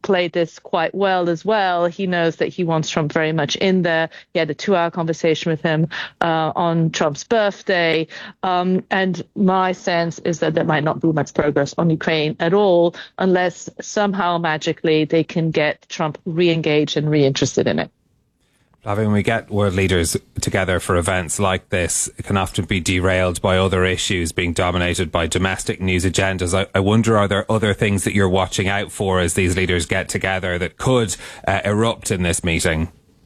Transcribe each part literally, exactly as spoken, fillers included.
played this quite well as well. He knows that he wants Trump very much in there. He had a two-hour conversation with him uh, on Trump's birthday. Um, and my sense is that there might not be much progress on Ukraine at all unless somehow magically they can get Trump re-engaged and re-interested in it. When we get world leaders together for events like this, it can often be derailed by other issues being dominated by domestic news agendas. I, I wonder, are there other things that you're watching out for as these leaders get together that could uh, erupt in this meeting?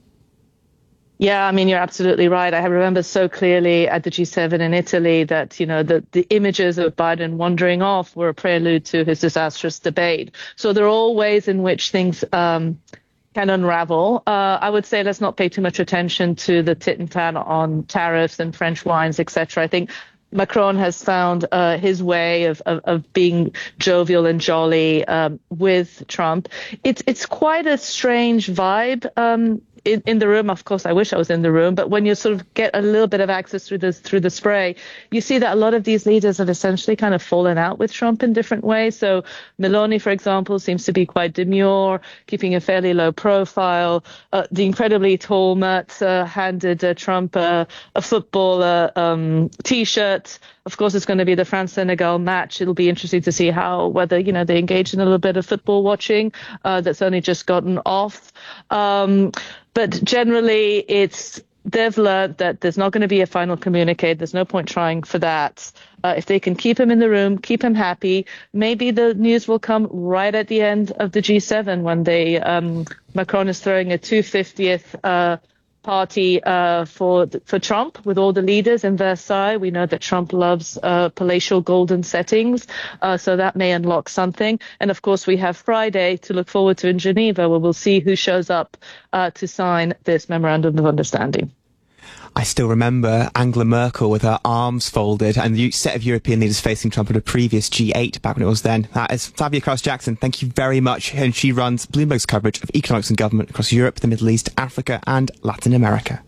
Yeah, I mean, you're absolutely right. I remember so clearly at the G seven in Italy that, you know, the, the images of Biden wandering off were a prelude to his disastrous debate. So there are all ways in which things um, can unravel. Uh, I would say let's not pay too much attention to the tit and tat on tariffs and French wines, et cetera. I think Macron has found uh, his way of, of, of being jovial and jolly um, with Trump. It's it's quite a strange vibe um, in, in the room. Of course, I wish I was in the room, but when you sort of get a little bit of access through the through the spray, you see that a lot of these leaders have essentially kind of fallen out with Trump in different ways. So Meloni, for example, seems to be quite demure, keeping a fairly low profile. Uh, the incredibly tall Merz uh, handed uh, Trump uh, a football uh, um, T-shirt. Of course, it's going to be the France-Senegal match. It'll be interesting to see how, whether, you know, they engage in a little bit of football watching uh, that's only just gotten off. Um, but generally, it's they've learned that there's not going to be a final communique. There's no point trying for that. Uh, if they can keep him in the room, keep him happy, maybe the news will come right at the end of the G seven when they um, Macron is throwing a two hundred fiftieth uh party uh, for for Trump with all the leaders in Versailles. We know that Trump loves uh, palatial golden settings, uh, so that may unlock something. And of course, we have Friday to look forward to in Geneva, where we'll see who shows up uh, to sign this memorandum of understanding. I still remember Angela Merkel with her arms folded and the set of European leaders facing Trump at a previous G eight back when it was then. That is Flavia Krauss-Jackson. Thank you very much. And she runs Bloomberg's coverage of economics and government across Europe, the Middle East, Africa and Latin America.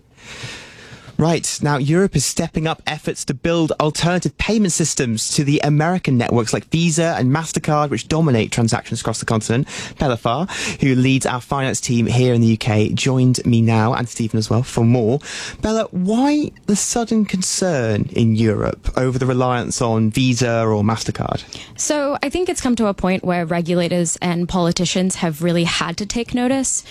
Right, now Europe is stepping up efforts to build alternative payment systems to the American networks like Visa and MasterCard, which dominate transactions across the continent. Bella Farr, who leads our finance team here in the U K, joined me now, and Stephen as well, for more. Bella, why the sudden concern in Europe over the reliance on Visa or MasterCard? So I think it's come to a point where regulators and politicians have really had to take notice.